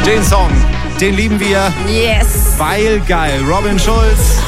Den Song, den lieben wir. Yes. Weil geil. Robin Schulz.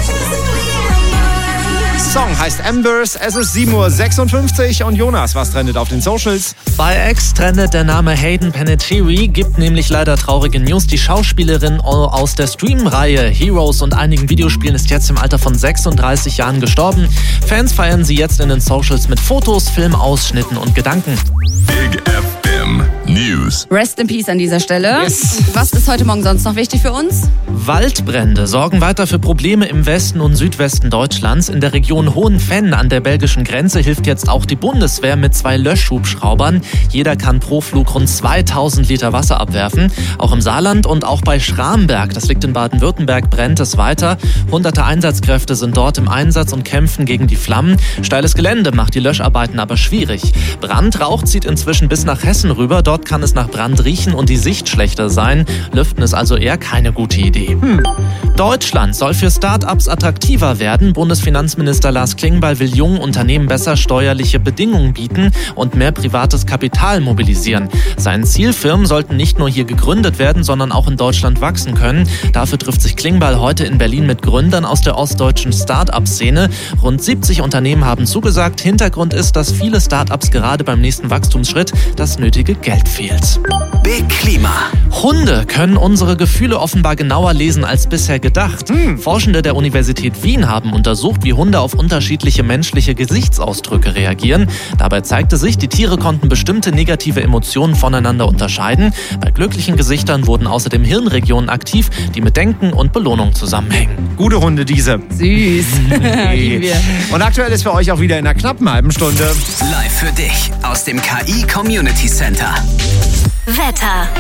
Song heißt Embers. Es ist 7:56 Uhr und Jonas, was trendet auf den Socials? Bei X trendet der Name Hayden Panettiere, gibt nämlich leider traurige News. Die Schauspielerin aus der Stream-Reihe Heroes und einigen Videospielen ist jetzt im Alter von 36 Jahren gestorben. Fans feiern sie jetzt in den Socials mit Fotos, Filmausschnitten und Gedanken. Big FM News. Rest in Peace an dieser Stelle. Yes. Was ist heute Morgen sonst noch wichtig für uns? Waldbrände sorgen weiter für Probleme im Westen und Südwesten Deutschlands. In der Region Hohenfenn an der belgischen Grenze hilft jetzt auch die Bundeswehr mit 2 Löschhubschraubern. Jeder kann pro Flug rund 2000 Liter Wasser abwerfen. Auch im Saarland und auch bei Schramberg, das liegt in Baden-Württemberg, brennt es weiter. Hunderte Einsatzkräfte sind dort im Einsatz und kämpfen gegen die Flammen. Steiles Gelände macht die Löscharbeiten aber schwierig. Brandrauch zieht inzwischen bis nach Hessen rüber. Dort kann es nach Brand riechen und die Sicht schlechter sein. Lüften ist also eher keine gute Idee. Deutschland soll für Start-ups attraktiver werden. Bundesfinanzminister Lars Klingbeil will jungen Unternehmen besser steuerliche Bedingungen bieten und mehr privates Kapital mobilisieren. Sein Ziel: Firmen sollten nicht nur hier gegründet werden, sondern auch in Deutschland wachsen können. Dafür trifft sich Klingbeil heute in Berlin mit Gründern aus der ostdeutschen Start-up-Szene. Rund 70 Unternehmen haben zugesagt. Hintergrund ist, dass viele Start-ups gerade beim nächsten Wachstumsschritt das nötige Geld fehlt. Big Klima. Hunde können unsere Gefühle offenbar genauer lesen als bisher gedacht. Forschende der Universität Wien haben untersucht, wie Hunde auf unterschiedliche menschliche Gesichtsausdrücke reagieren. Dabei zeigte sich, die Tiere konnten bestimmte negative Emotionen voneinander unterscheiden. Bei glücklichen Gesichtern wurden außerdem Hirnregionen aktiv, die mit Denken und Belohnung zusammenhängen. Gute Hunde diese. Süß. Lieben wir. Und aktuell ist für euch auch wieder in einer knappen halben Stunde. Live für dich aus dem KI Community Center. Wetter.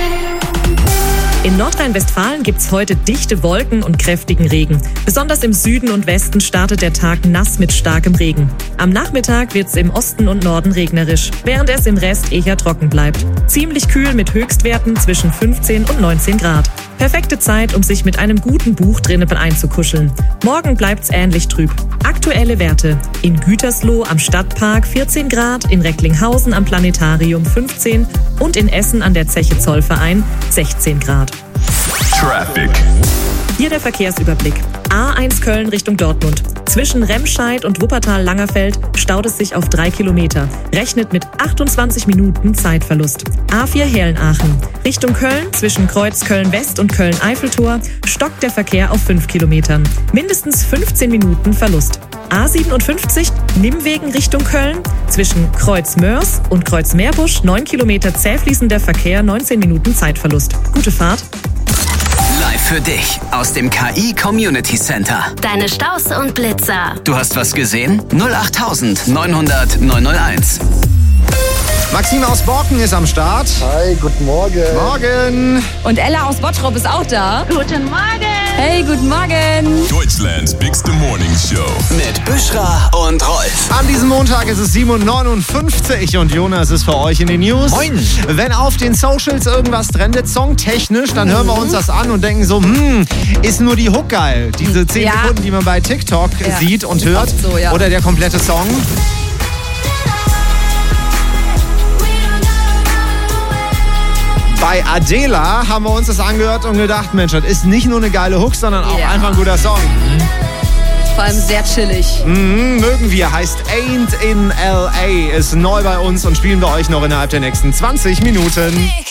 In Nordrhein-Westfalen gibt's heute dichte Wolken und kräftigen Regen. Besonders im Süden und Westen startet der Tag nass mit starkem Regen. Am Nachmittag wird's im Osten und Norden regnerisch, während es im Rest eher trocken bleibt. Ziemlich kühl mit Höchstwerten zwischen 15 und 19 Grad. Perfekte Zeit, um sich mit einem guten Buch drinnen einzukuscheln. Morgen bleibt's ähnlich trüb. Aktuelle Werte: in Gütersloh am Stadtpark 14 Grad, in Recklinghausen am Planetarium 15 und in Essen an der Zeche Zollverein 16 Grad. Traffic. Hier der Verkehrsüberblick. A1 Köln Richtung Dortmund. Zwischen Remscheid und Wuppertal-Langerfeld staut es sich auf 3 Kilometer. Rechnet mit 28 Minuten Zeitverlust. A4 Herlen-Aachen. Richtung Köln, zwischen Kreuz Köln-West und Köln-Eiffeltor, stockt der Verkehr auf 5 Kilometern. Mindestens 15 Minuten Verlust. A57 Nimwegen Richtung Köln. Zwischen Kreuz Mörs und Kreuz Meerbusch 9 Kilometer zäh fließender Verkehr, 19 Minuten Zeitverlust. Gute Fahrt. Live für dich aus dem KI Community Center. Deine Staus und Blitzer. Du hast was gesehen? 08000 900 901. Maxime aus Borken ist am Start. Hi, guten Morgen. Morgen. Und Ella aus Bottrop ist auch da. Guten Morgen. Hey, guten Morgen. Deutschlands Bigste Morning Show. Mit Büschra und Rolf. An diesem Montag ist es 7:59 Uhr und Jonas ist für euch in den News. Moin. Wenn auf den Socials irgendwas trendet, songtechnisch, dann hören wir uns das an und denken so, ist nur die Hook geil? Diese 10 Ja. Sekunden, die man bei TikTok sieht und hört. Oft so, ja. Oder der komplette Song. Bei Adela haben wir uns das angehört und gedacht, Mensch, das ist nicht nur eine geile Hook, sondern auch Ja. einfach ein guter Song. Vor allem sehr chillig. Mögen wir, heißt Ain't in L.A., ist neu bei uns und spielen wir euch noch innerhalb der nächsten 20 Minuten.